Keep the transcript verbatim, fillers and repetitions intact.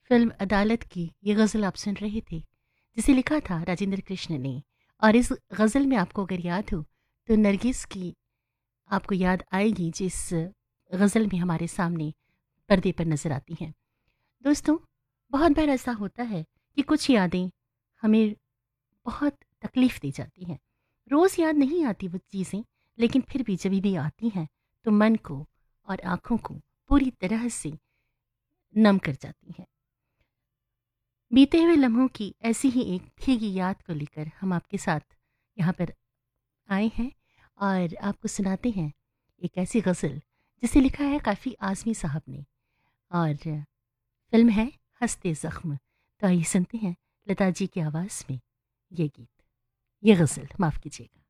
Film अदालत की ये गज़ल आप सुन रहे थे, जिसे लिखा था राजेंद्र कृष्ण ने। और इस गज़ल में आपको अगर याद हो तो नरगिस की आपको याद आएगी, जिस गज़ल में हमारे सामने पर्दे पर नज़र आती हैं। दोस्तों, बहुत बार ऐसा होता है कि कुछ यादें हमें बहुत तकलीफ़ दे जाती हैं। रोज़ याद नहीं आती वो चीज़ें, लेकिन फिर भी जब भी आती हैं तो मन को और आँखों को पूरी तरह से नम कर जाती हैं। बीते हुए लम्हों की ऐसी ही एक भीगी याद को लेकर हम आपके साथ यहाँ पर आए हैं और आपको सुनाते हैं एक ऐसी गज़ल जिसे लिखा है काफ़ी आज़मी साहब ने, और फिल्म है हंसते ज़ख्म। तो आइए सुनते हैं लता जी की आवाज़ में ये गीत, ये गज़ल, माफ़ कीजिएगा।